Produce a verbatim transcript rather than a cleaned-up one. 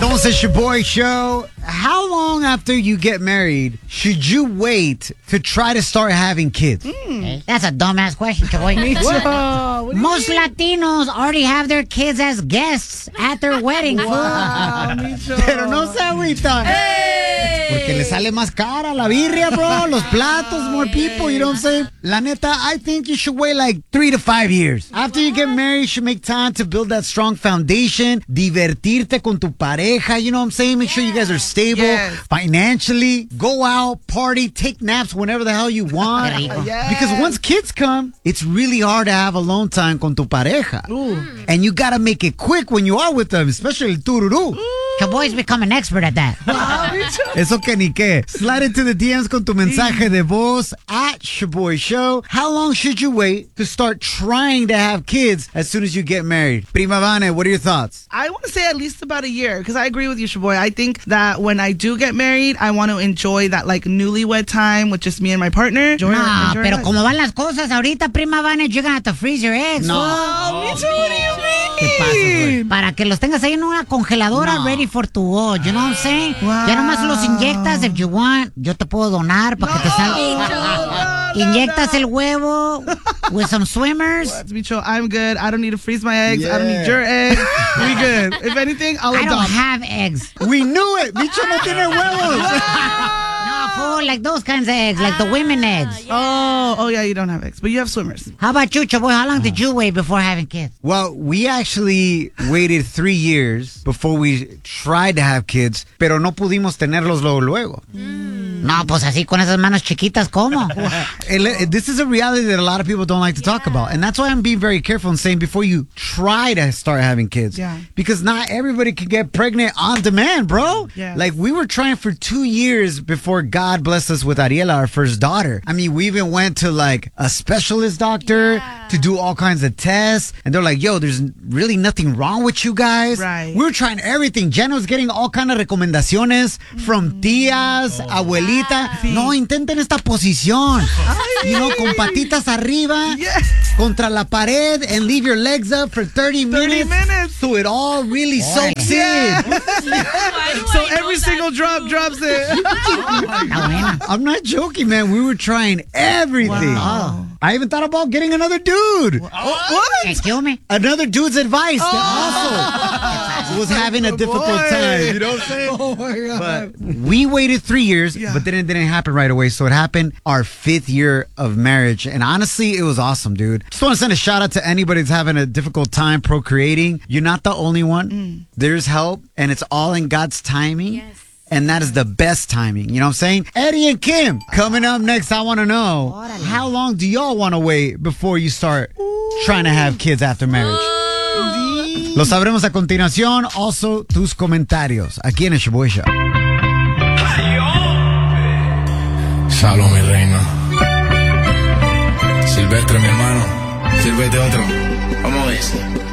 Somos el Shoboy Show. How long after you get married should you wait to try to start having kids? Mm. That's a dumbass question, Shoboy. Most Latinos already have their kids as guests at their wedding. Wow, Pero no se agüitan. Hey. Porque le sale más cara la birria, bro. Los platos, more people, you know what I'm saying? La neta, I think you should wait like three to five years. After you get married, you should make time to build that strong foundation, divertirte con tu pareja, you know what I'm saying? Make sure you guys are stable yes. financially. Go out, party, take naps whenever the hell you want. Yes. Because once kids come, it's really hard to have alone time con tu pareja. Ooh. And you gotta make it quick when you are with them, especially el tururú. Shoboy's become an expert at that. Eso que ni qué. Slide into the D Ms con tu mensaje de voz at Shoboy Show. How long should you wait to start trying to have kids as soon as you get married? Prima Vane, what are your thoughts? I want to say at least about a year, because I agree with you, Shoboy. I think that when I do get married, I want to enjoy that like newlywed time with just me and my partner. Enjoy, no, enjoy pero como van las cosas ahorita, Prima Vane, you're gonna have to freeze your eggs. No. Oh, me too. What do you mean? ¿Qué pasa, Para que los tengas ahí en una congeladora no. ready for to go. You know what I'm saying? Wow. Ya nomás los inyectas if you want. Yo te puedo donar para no. que te salga. Inyectas el huevo with some swimmers. Well, to be true, I'm good. I don't need to freeze my eggs. Yeah. I don't need your eggs. We good. If anything, I'll adopt. I don't have eggs. We knew it. Bicho no tiene huevos. Oh, like those kinds of eggs, like the women eggs. Yeah. Oh, oh yeah, you don't have eggs, but you have swimmers. How about you, Shoboy? How long did you wait before having kids? Well, we actually waited three years before we tried to have kids, pero no pudimos tenerlos luego luego. Mm. No, pues así con esas manos chiquitas, ¿cómo? This is a reality that a lot of people don't like to yeah. talk about, and that's why I'm being very careful in saying before you try to start having kids, yeah. because not everybody can get pregnant on demand, bro. Yes. Like we were trying for two years before God God blessed us with Ariela, our first daughter. I mean, we even went to like a specialist doctor yeah. to do all kinds of tests. And they're like, yo, there's really nothing wrong with you guys. Right. We were trying everything. Jenna was getting all kind of recomendaciones from tías, oh. abuelita. Sí. No, intenten esta posición. Ay, you know, con patitas arriba, yes. contra la pared, and leave your legs up for thirty minutes. thirty minutes. So it all really Boy. soaks yeah. in. So every single drop drops it. I'm not joking, man. We were trying everything. Wow. I even thought about getting another dude. What? what? Excuse me? Another dude's advice oh. that also was having a difficult Boy. time. You know what I'm saying? Oh, my God. But we waited three years, yeah. but then it didn't happen right away. So it happened our fifth year of marriage. And honestly, it was awesome, dude. Just want to send a shout out to anybody that's having a difficult time procreating. You're not the only one. Mm. There's help, and it's all in God's timing. Yes. And that is the best timing. You know what I'm saying? Eddie and Kim, coming up next, I want to know, how long do y'all want to wait before you start trying to have kids after marriage? Lo sabremos a continuación. Also, tus comentarios aquí en el Shoboy Show. Shalom, mi reina. Silvestre, mi hermano. Sírvete otro. Vamos a ver.